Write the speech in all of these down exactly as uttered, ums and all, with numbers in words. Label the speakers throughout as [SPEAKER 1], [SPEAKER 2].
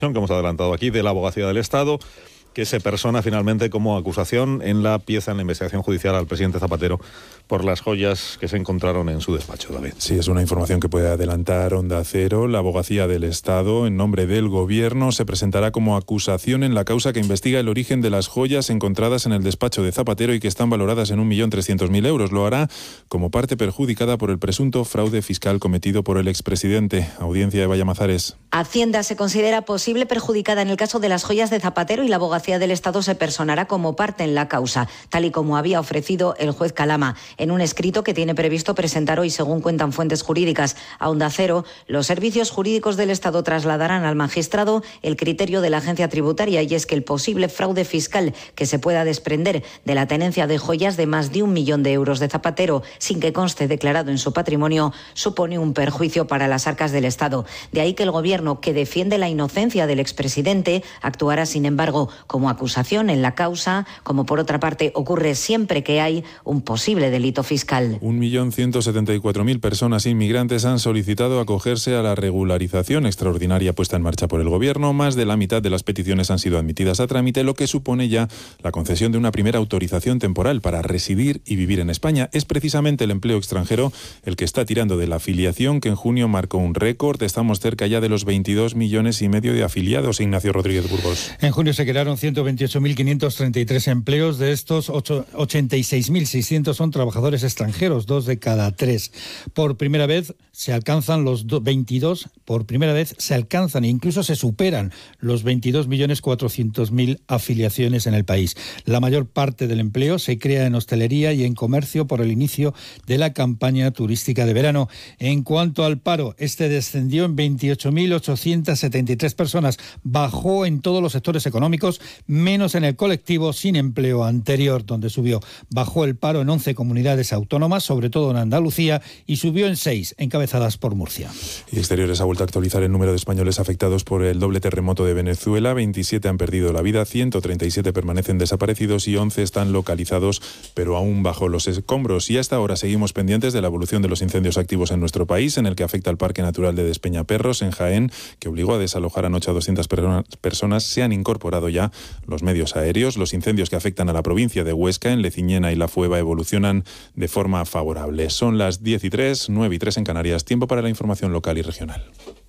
[SPEAKER 1] que hemos adelantado aquí de la Abogacía del Estado, que se persona finalmente como acusación en la pieza en la investigación judicial al presidente Zapatero por las joyas que se encontraron en su despacho, David.
[SPEAKER 2] Sí, es una información que puede adelantar Onda Cero. La Abogacía del Estado, en nombre del Gobierno, se presentará como acusación en la causa que investiga el origen de las joyas encontradas en el despacho de Zapatero y que están valoradas en un millón trescientos mil euros. Lo hará como parte perjudicada por el presunto fraude fiscal cometido por el expresidente. Audiencia de Vallamazares.
[SPEAKER 3] Hacienda se considera posible perjudicada en el caso de las joyas de Zapatero y la Abogacía del Estado se personará como parte en la causa, tal y como había ofrecido el juez Calama en un escrito que tiene previsto presentar hoy, según cuentan fuentes jurídicas a Onda Cero. Los servicios jurídicos del Estado trasladarán al magistrado el criterio de la agencia tributaria, y es que el posible fraude fiscal que se pueda desprender de la tenencia de joyas de más de un millón de euros de Zapatero, sin que conste declarado en su patrimonio, supone un perjuicio para las arcas del Estado. De ahí que el Gobierno, que defiende la inocencia del expresidente, actuará, sin embargo, como acusación en la causa, como por otra parte ocurre siempre que hay un posible delito fiscal.
[SPEAKER 2] Un millón ciento setenta y cuatro mil personas inmigrantes han solicitado acogerse a la regularización extraordinaria puesta en marcha por el Gobierno. Más de la mitad de las peticiones han sido admitidas a trámite, lo que supone ya la concesión de una primera autorización temporal para residir y vivir en España. Es precisamente el empleo extranjero el que está tirando de la afiliación, que en junio marcó un récord. Estamos cerca ya de los veintidós millones y medio de afiliados. Ignacio Rodríguez Burgos.
[SPEAKER 4] En junio se crearon ciento veintiocho mil quinientos treinta y tres empleos. De estos, ochenta y seis mil seiscientos son trabajadores extranjeros, dos de cada tres. Por primera vez se alcanzan los veintidós, por primera vez se alcanzan e incluso se superan los veintidós millones cuatrocientos mil afiliaciones en el país. La mayor parte del empleo se crea en hostelería y en comercio por el inicio de la campaña turística de verano. En cuanto al paro, este descendió en veintiocho mil ochocientos setenta y tres personas, bajó en todos los sectores económicos, menos en el colectivo sin empleo anterior, donde subió. Bajó el paro en once comunidades autónomas, sobre todo en Andalucía, y subió en seis, encabezadas por Murcia.
[SPEAKER 2] Y Exteriores ha vuelto a actualizar el número de españoles afectados por el doble terremoto de Venezuela. veintisiete han perdido la vida, ciento treinta y siete permanecen desaparecidos y once están localizados, pero aún bajo los escombros. Y hasta ahora seguimos pendientes de la evolución de los incendios activos en nuestro país, en el que afecta al Parque Natural de Despeñaperros, en Jaén, que obligó a desalojar anoche a doscientas personas. Se han incorporado ya los medios aéreos. Los incendios que afectan a la provincia de Huesca, en Leciñena y La Fueva, evolucionan de forma favorable. Son las diez y tres, nueve y tres en Canarias. Tiempo para la información local y regional.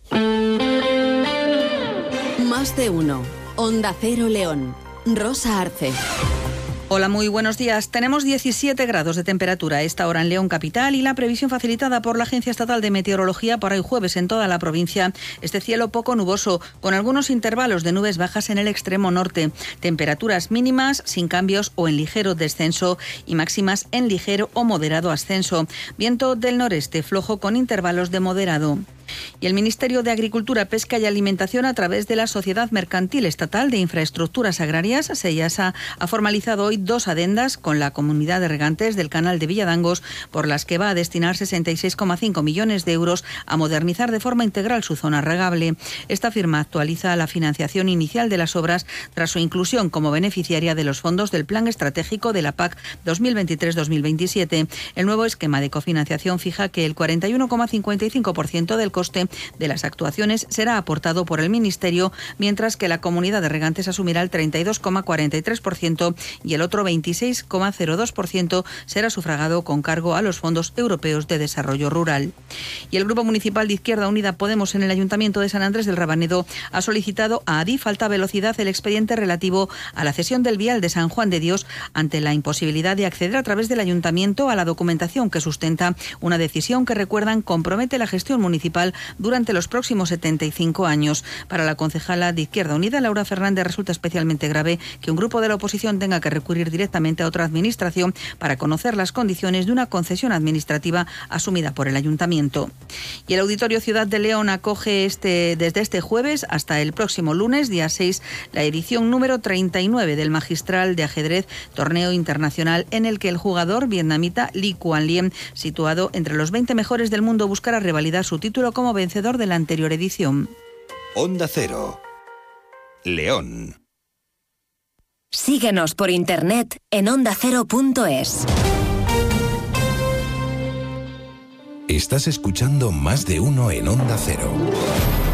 [SPEAKER 5] Más de uno. Onda Cero León. Rosa Arce.
[SPEAKER 6] Hola, muy buenos días. Tenemos diecisiete grados de temperatura a esta hora en León capital y la previsión facilitada por la Agencia Estatal de Meteorología para hoy jueves en toda la provincia. Este cielo poco nuboso, con algunos intervalos de nubes bajas en el extremo norte. Temperaturas mínimas sin cambios o en ligero descenso y máximas en ligero o moderado ascenso. Viento del noreste flojo con intervalos de moderado. Y el Ministerio de Agricultura, Pesca y Alimentación, a través de la Sociedad Mercantil Estatal de Infraestructuras Agrarias, SEIASA, ha formalizado hoy dos adendas con la comunidad de regantes del canal de Villadangos, por las que va a destinar sesenta y seis coma cinco millones de euros a modernizar de forma integral su zona regable. Esta firma actualiza la financiación inicial de las obras tras su inclusión como beneficiaria de los fondos del Plan Estratégico de la P A C dos mil veintitrés dos mil veintisiete. El nuevo esquema de cofinanciación fija que el cuarenta y uno coma cincuenta y cinco por ciento del coste de las actuaciones será aportado por el Ministerio, mientras que la comunidad de regantes asumirá el treinta y dos coma cuarenta y tres por ciento y el otro veintiséis coma cero dos por ciento será sufragado con cargo a los fondos europeos de desarrollo rural. Y el Grupo Municipal de Izquierda Unida Podemos en el Ayuntamiento de San Andrés del Rabanedo ha solicitado a Adif Alta Velocidad el expediente relativo a la cesión del vial de San Juan de Dios ante la imposibilidad de acceder a través del Ayuntamiento a la documentación que sustenta una decisión que, recuerdan, compromete la gestión municipal durante los próximos setenta y cinco años. Para la concejala de Izquierda Unida, Laura Fernández, resulta especialmente grave que un grupo de la oposición tenga que recurrir directamente a otra administración para conocer las condiciones de una concesión administrativa asumida por el Ayuntamiento. Y el Auditorio Ciudad de León acoge este, desde este jueves hasta el próximo lunes, día seis, la edición número treinta y nueve del Magistral de Ajedrez, torneo internacional en el que el jugador vietnamita Lee Kuan Liem, situado entre los veinte mejores del mundo, buscará revalidar su título como vencedor de la anterior edición.
[SPEAKER 7] Onda Cero, León.
[SPEAKER 8] Síguenos por internet en onda cero punto es.
[SPEAKER 7] Estás escuchando Más de Uno en Onda Cero.